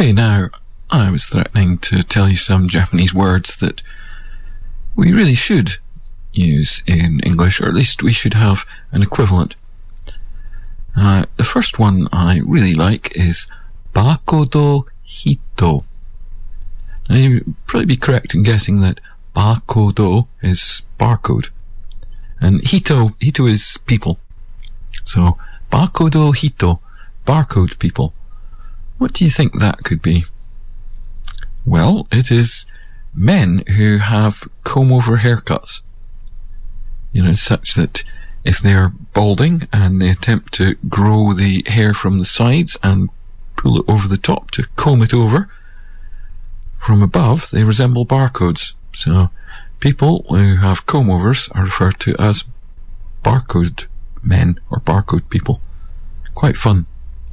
Okay, now, I was threatening to tell you some Japanese words that we really should use in English, or at least we should have an equivalent. The first one I really like is bakodo hito. Now, you'd probably be correct in guessing that bakodo is barcode, and hito is people. So, bakodo hito, barcode people. What do you think that could be? Well, it is men who have comb-over haircuts. You know, such that if they're balding and they attempt to grow the hair from the sides and pull it over the top to comb it over, from above they resemble barcodes. So, people who have comb-overs are referred to as barcode men or barcode people. Quite fun.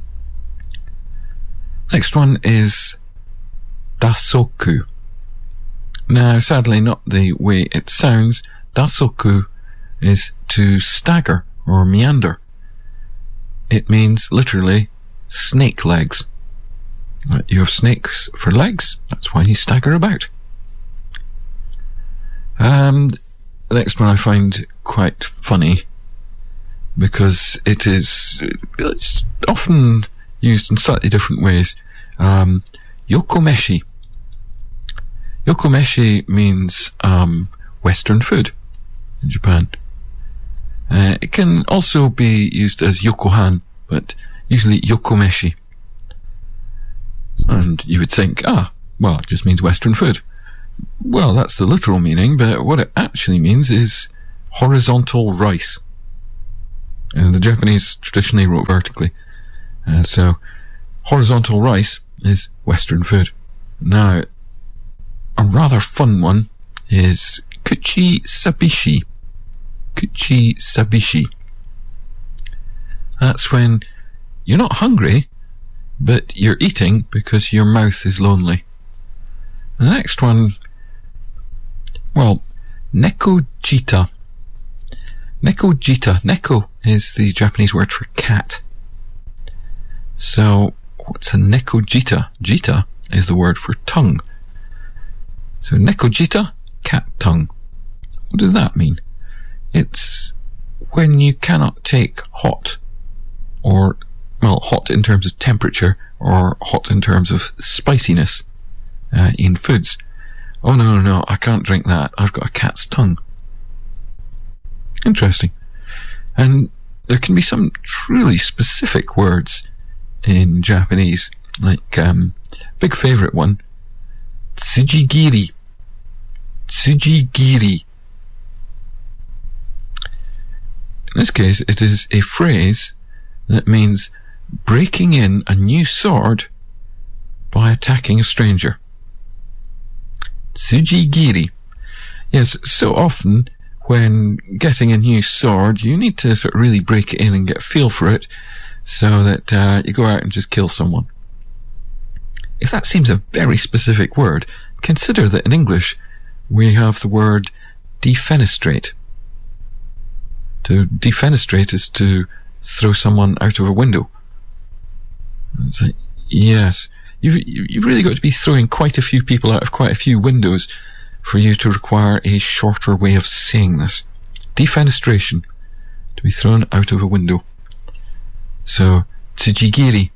Next one is dasoku. Now, sadly, not the way it sounds. Dasoku is to stagger or meander. It means literally snake legs. You have snakes for legs, that's why you stagger about. And the next one I find quite funny because it's often used in slightly different ways. Yokomeshi. Yokomeshi means Western food in Japan. It can also be used as yokohan, but usually yokomeshi. And you would think, well, it just means Western food. Well, that's the literal meaning, but what it actually means is horizontal rice. And the Japanese traditionally wrote vertically. So, horizontal rice is Western food. Now, a rather fun one is kuchi sabishi. Kuchi sabishi. That's when you're not hungry, but you're eating because your mouth is lonely. The next one, well, nekojita. Nekojita. Neko is the Japanese word for cat. So, what's a nekojita? Jita is the word for tongue. So, nekojita, cat tongue. What does that mean? It's when you cannot take hot, or, well, hot in terms of temperature, or hot in terms of spiciness in foods. Oh, no, I can't drink that. I've got a cat's tongue. Interesting. And there can be some truly specific words in Japanese, like, big favourite one, tsujigiri. Tsujigiri. In this case, it is a phrase that means breaking in a new sword by attacking a stranger. Tsujigiri. Yes, so often when getting a new sword, you need to sort of really break it in and get a feel for it so that you go out and just kill someone. If that seems a very specific word, consider that in English we have the word defenestrate. To defenestrate is to throw someone out of a window. It's like, yes, you've really got to be throwing quite a few people out of quite a few windows for you to require a shorter way of saying this. Defenestration. To be thrown out of a window. So, tsujigiri.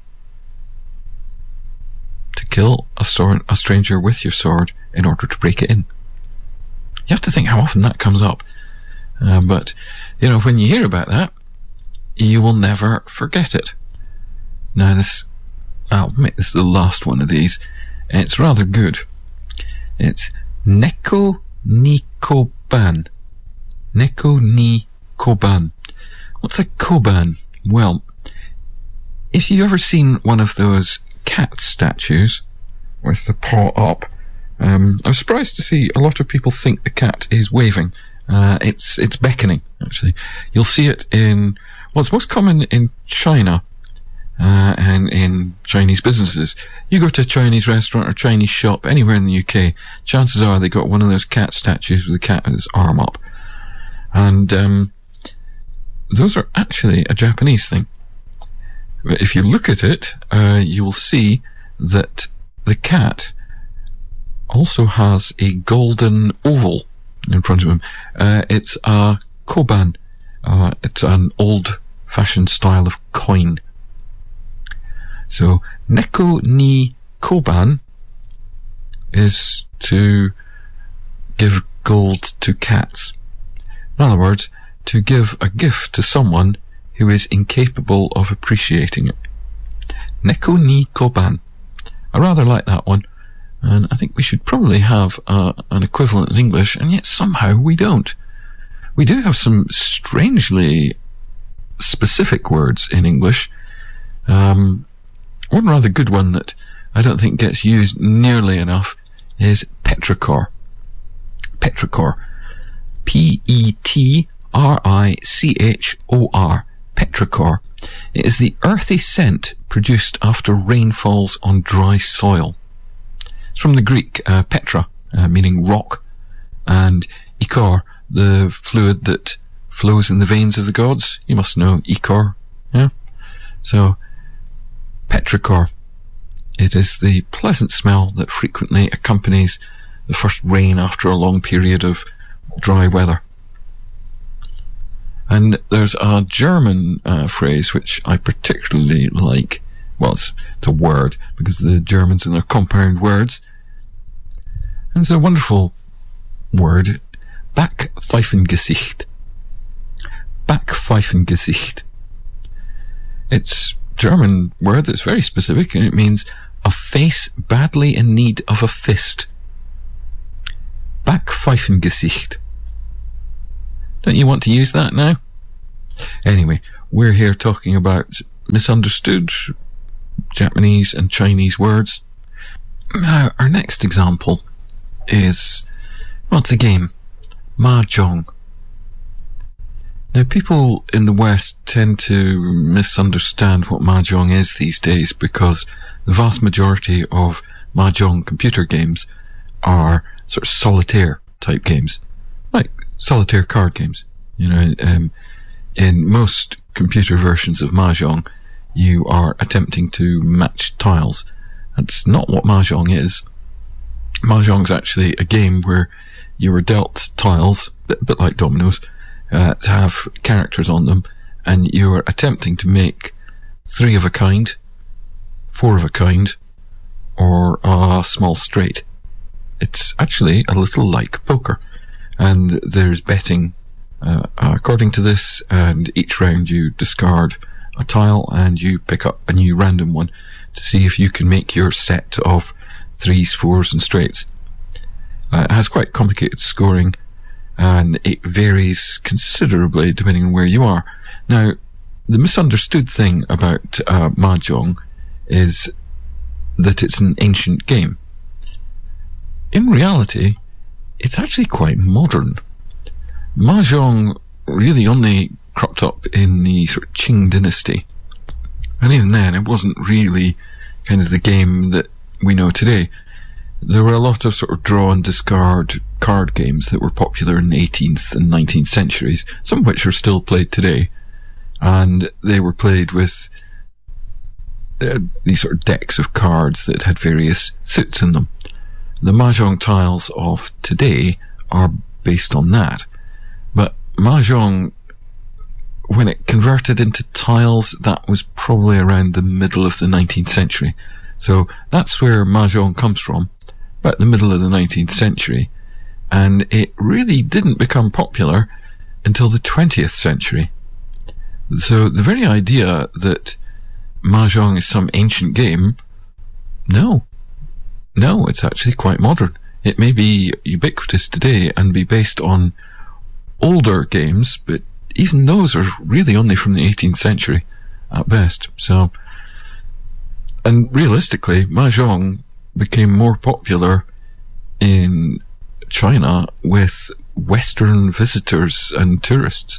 To kill a stranger with your sword in order to break it in. You have to think how often that comes up. But, you know, when you hear about that, you will never forget it. Now I'll make this the last one of these. It's rather good. It's neko ni koban. Neko ni koban. What's a koban? Well, if you've ever seen one of those cat statues with the paw up, I'm surprised to see a lot of people think the cat is waving. It's beckoning, actually. You'll see it it's most common in China, and in Chinese businesses. You go to a Chinese restaurant or Chinese shop anywhere in the UK, chances are they got one of those cat statues with a cat with its arm up. And, those are actually a Japanese thing. But if you look at it, you will see that the cat also has a golden oval in front of him. It's a koban. It's an old-fashioned style of coin. So, neko ni koban is to give gold to cats. In other words, to give a gift to someone who is incapable of appreciating it. Neko ni koban. I rather like that one, and I think we should probably have an equivalent in English, and yet somehow we don't. We do have some strangely specific words in English. One rather good one that I don't think gets used nearly enough is petrichor. Petrichor. Petrichor. Petrichor. It is the earthy scent produced after rain falls on dry soil. It's from the Greek petra, meaning rock, and ichor, the fluid that flows in the veins of the gods. You must know ichor, yeah? So, petrichor. It is the pleasant smell that frequently accompanies the first rain after a long period of dry weather. And there's a German phrase which I particularly like. Well, it's a word, because the Germans and their compound words. And it's a wonderful word. Backpfeifengesicht. Backpfeifengesicht. It's a German word that's very specific, and it means a face badly in need of a fist. Backpfeifengesicht. Don't you want to use that now? Anyway, we're here talking about misunderstood Japanese and Chinese words. Now, our next example is, well, it's a game. Mahjong. Now, people in the West tend to misunderstand what Mahjong is these days, because the vast majority of Mahjong computer games are sort of solitaire type games, like solitaire card games. You know, in most computer versions of Mahjong, you are attempting to match tiles. That's not what Mahjong is. Mahjong's actually a game where you are dealt tiles, a bit like dominoes, to have characters on them, and you are attempting to make 3 of a kind, 4 of a kind, or a small straight. It's actually a little like poker, and there's betting according to this, and each round you discard a tile and you pick up a new random one to see if you can make your set of 3s, 4s and straights. It has quite complicated scoring, and it varies considerably depending on where you are. Now, the misunderstood thing about Mahjong is that it's an ancient game. In reality, it's actually quite modern. Mahjong really only cropped up in the sort of Qing dynasty. And even then, it wasn't really kind of the game that we know today. There were a lot of sort of draw and discard card games that were popular in the 18th and 19th centuries, some of which are still played today. And they were played with these sort of decks of cards that had various suits in them. The Mahjong tiles of today are based on that. But Mahjong, when it converted into tiles, that was probably around the middle of the 19th century. So that's where Mahjong comes from, about the middle of the 19th century. And it really didn't become popular until the 20th century. So the very idea that Mahjong is some ancient game, no, it's actually quite modern. It may be ubiquitous today and be based on older games, but even those are really only from the 18th century at best. So, and realistically, Mahjong became more popular in China with Western visitors and tourists.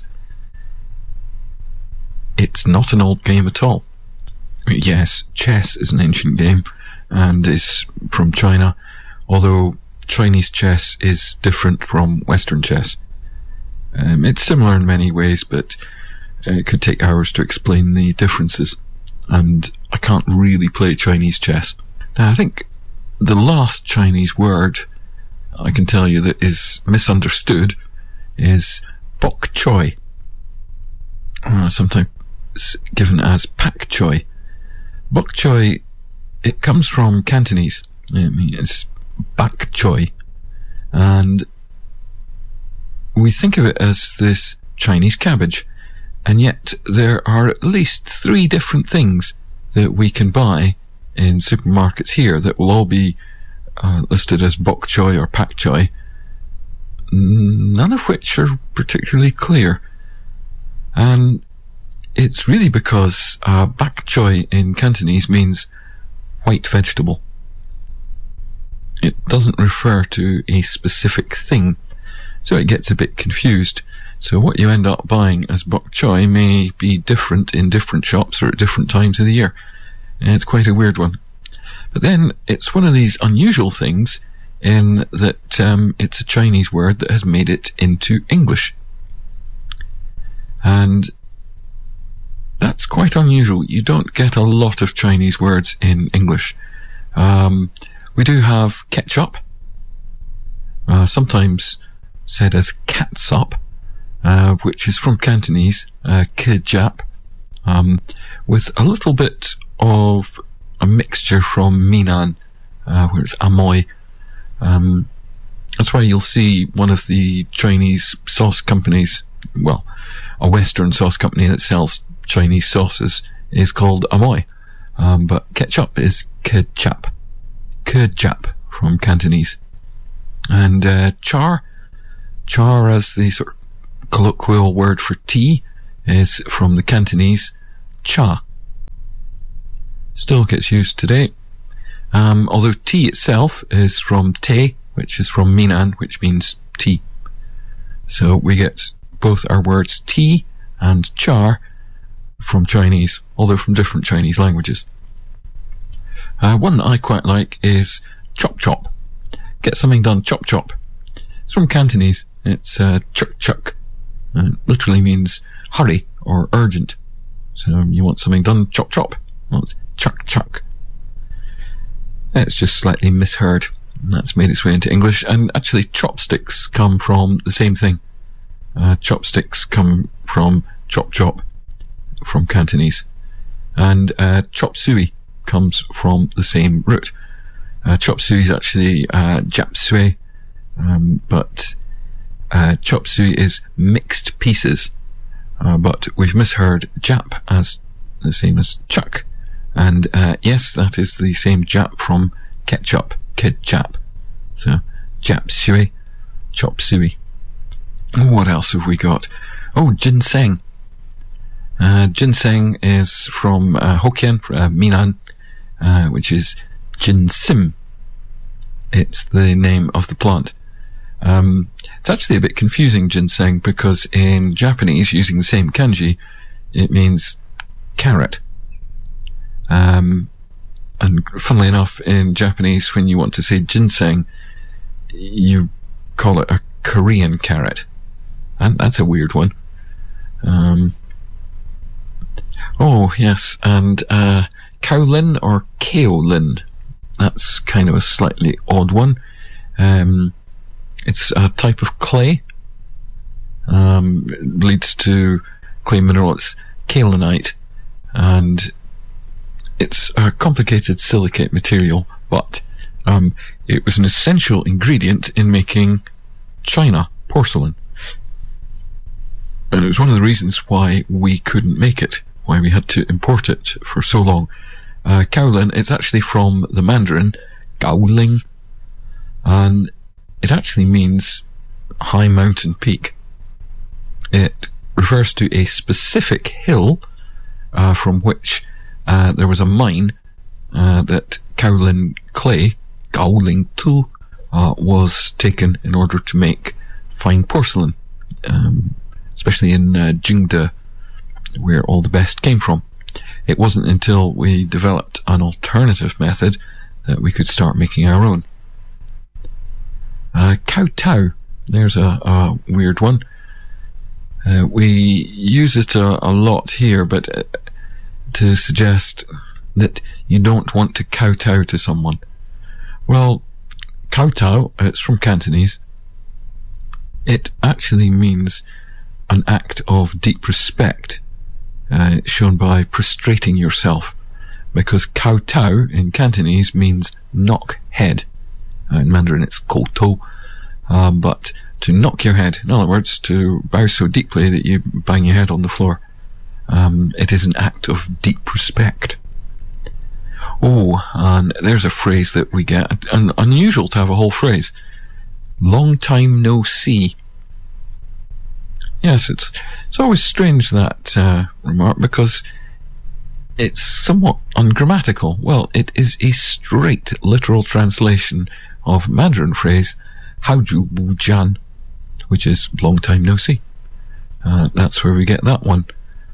It's not an old game at all. Yes, chess is an ancient game and is from China, although Chinese chess is different from Western chess. It's similar in many ways, but it could take hours to explain the differences, and I can't really play Chinese chess. Now, I think the last Chinese word I can tell you that is misunderstood is bok choy, sometimes given as pak choy. Bok choy, it comes from Cantonese. It's bak choy, and we think of it as this Chinese cabbage, and yet there are at least 3 different things that we can buy in supermarkets here that will all be listed as bok choy or pak choy, none of which are particularly clear. And it's really because bak choy in Cantonese means white vegetable. It doesn't refer to a specific thing, so it gets a bit confused. So what you end up buying as bok choy may be different in different shops or at different times of the year. And it's quite a weird one. But then it's one of these unusual things in that it's a Chinese word that has made it into English. And that's quite unusual. You don't get a lot of Chinese words in English. We do have ketchup, sometimes said as catsup, which is from Cantonese, kejap, with a little bit of a mixture from Minnan, where it's amoy. That's why you'll see one of the Chinese sauce companies, well, a Western sauce company that sells Chinese sauces is called amoy. But ketchup is kejap. Kejap from Cantonese. And char as the sort of colloquial word for tea is from the Cantonese cha. Still gets used today. Although tea itself is from te, which is from Minnan, which means tea. So we get both our words tea and char from Chinese, although from different Chinese languages. One that I quite like is chop chop. Get something done, chop chop. It's from Cantonese. It's chuk chuk. It literally means hurry or urgent. So you want something done, chop chop. Well, it's chuk chuk. It's just slightly misheard. That's made its way into English. And actually chopsticks come from the same thing. Chopsticks come from chop chop from Cantonese. And chop suey comes from the same root. Chop suey is actually Jap suey, but chop suey is mixed pieces. But we've misheard Jap as the same as chuck. And yes, that is the same Jap from ketchup, ketchup. So Jap suey, chop suey. What else have we got? Oh, ginseng. Ginseng is from Hokkien, Minnan, which is jinsim. It's the name of the plant. It's actually a bit confusing, ginseng, because in Japanese, using the same kanji, it means carrot. And funnily enough, in Japanese, when you want to say ginseng, you call it a Korean carrot. And that's a weird one. Oh, yes, and kaolin or kaolin. That's kind of a slightly odd one. It's a type of clay. It leads to clay mineral. It's kaolinite, and it's a complicated silicate material, but it was an essential ingredient in making china, porcelain. And it was one of the reasons why we couldn't make it, why we had to import it for so long. Kaolin is actually from the Mandarin, Gaoling, and it actually means high mountain peak. It refers to a specific hill from which there was a mine that Kaolin clay, Gaoling Tu, was taken in order to make fine porcelain, especially in Jingde, where all the best came from. It wasn't until we developed an alternative method that we could start making our own. Kowtow, there's a weird one. We use it a lot here, but to suggest that you don't want to kowtow to someone. Well, kowtow, it's from Cantonese. It actually means an act of deep respect, shown by prostrating yourself, because kowtow in Cantonese means knock head. In Mandarin it's koutou, but to knock your head, in other words, to bow so deeply that you bang your head on the floor, it is an act of deep respect. Oh, and there's a phrase that we get, and unusual to have a whole phrase. Long time no see. Yes, it's always strange, that remark, because it's somewhat ungrammatical. Well, it is a straight literal translation of Mandarin phrase Haoju Bu Jian, which is long time no see. That's where we get that one.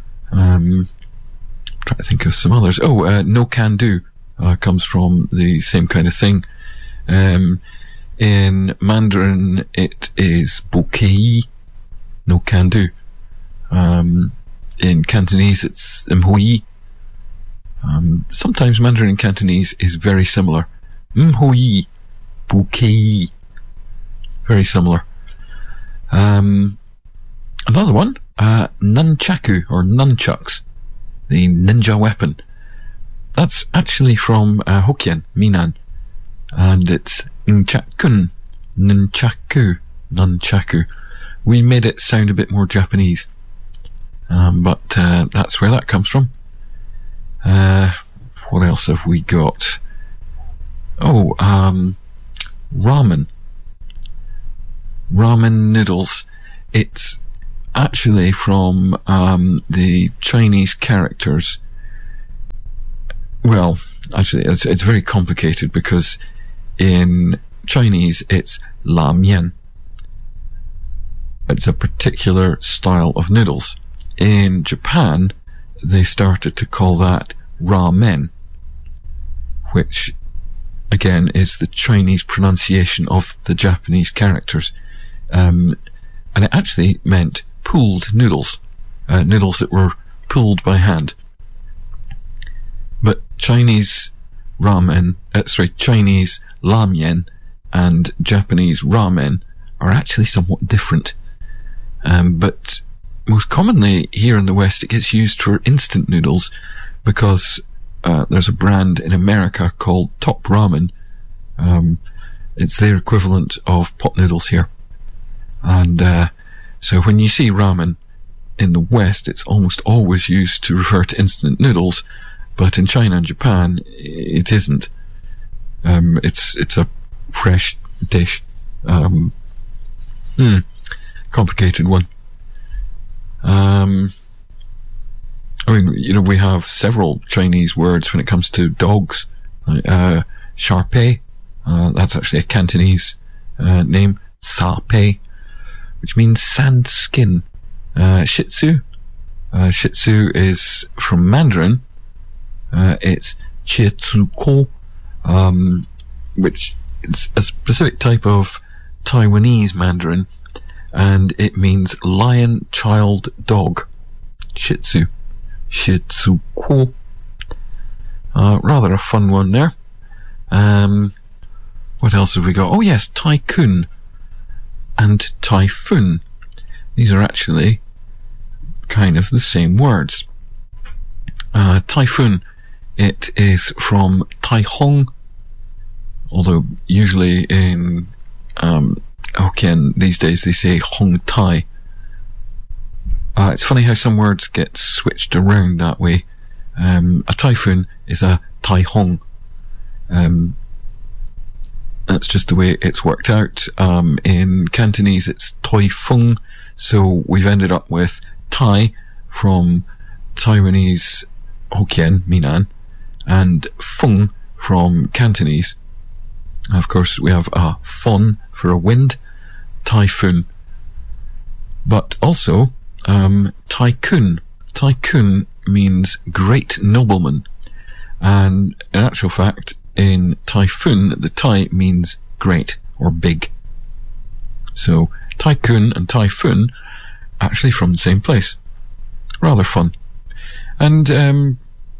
Try to think of some others. No can do comes from the same kind of thing. In Mandarin, it is bouquet, no can do. In Cantonese, it's mhui. Sometimes Mandarin and Cantonese is very similar. Mhui, bouquet, very similar. Another one, nunchaku or nunchucks, the ninja weapon. That's actually from Hokkien, Minnan, and it's nunchakun, nunchaku. We made it sound a bit more Japanese, but that's where that comes from. What else have we got? Ramen noodles. It's actually from the Chinese characters. Well, actually, it's very complicated, because in Chinese it's la mian. It's a particular style of noodles. In Japan, they started to call that ramen, which again is the Chinese pronunciation of the Japanese characters. And it actually meant pooled noodles, noodles that were pooled by hand. But Chinese Chinese ramyen and Japanese ramen are actually somewhat different. But most commonly here in the West, it gets used for instant noodles, because there's a brand in America called Top Ramen. It's their equivalent of pot noodles here. And so when you see ramen in the West, it's almost always used to refer to instant noodles, but in China and Japan, it isn't. It's a fresh dish. Complicated one. We have several Chinese words when it comes to dogs. Sharpei, that's actually a Cantonese name. Sapei, which means sand skin. Shih Tzu. Shih Tzu is from Mandarin. It's Qie Tzu Ko, which is a specific type of Taiwanese Mandarin, and it means lion child dog. Shih Tzu. Shih Tzu Ko. Rather a fun one there. What else have we got? Oh yes, tycoon and typhoon. These are actually kind of the same words. Typhoon, it is from Tai Hong, although usually in Hokkien these days they say Hong Tai. It's funny how some words get switched around that way. A typhoon is a Tai Hong. That's just the way it's worked out. In Cantonese it's Toi Fung, so we've ended up with Tai from Taiwanese Hokkien, Minnan, and Fung from Cantonese. Of course, we have a Fon for a wind, typhoon. But also, tycoon. Tycoon means great nobleman. And in actual fact, in typhoon, the Tai means great or big. So, tycoon and typhoon, actually from the same place. Rather fun. And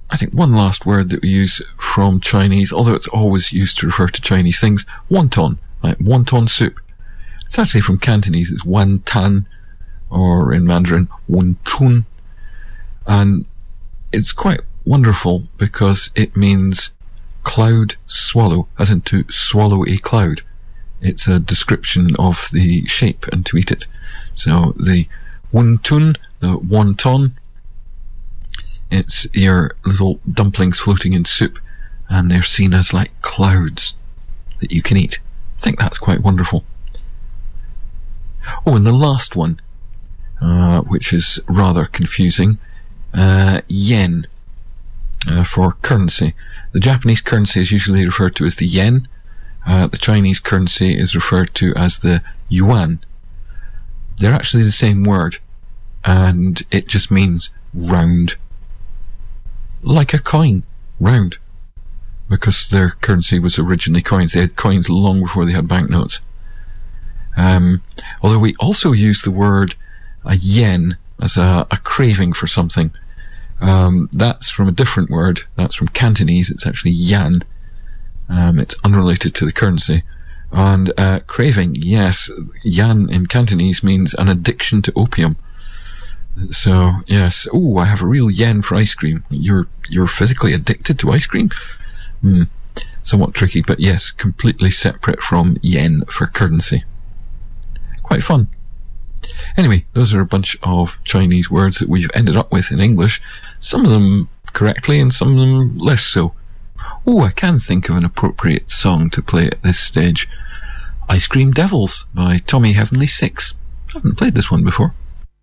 I think one last word that we use from Chinese, although it's always used to refer to Chinese things, wonton, like wonton soup. It's actually from Cantonese, it's wantan, or in Mandarin, wontun. And it's quite wonderful because it means cloud swallow, as in to swallow a cloud. It's a description of the shape and to eat it. So the wontun, the wonton, it's your little dumplings floating in soup, and they're seen as like clouds that you can eat. I think that's quite wonderful. Oh, and the last one, which is rather confusing, yen, for currency. The Japanese currency is usually referred to as the yen. The Chinese currency is referred to as the yuan. They're actually the same word, and it just means round. Like a coin, round. Because their currency was originally coins. They had coins long before they had banknotes. Although we also use the word a yen as a craving for something. That's from a different word. That's from Cantonese. It's actually yan. It's unrelated to the currency. And craving, yes, yan in Cantonese means an addiction to opium. So, yes, oh, I have a real yen for ice cream. You're physically addicted to ice cream? Somewhat tricky, but yes, completely separate from yen for currency. Quite fun. Anyway, those are a bunch of Chinese words that we've ended up with in English. Some of them correctly and some of them less so. Oh, I can think of an appropriate song to play at this stage. Ice Cream Devils by Tommy Heavenly Six. I haven't played this one before.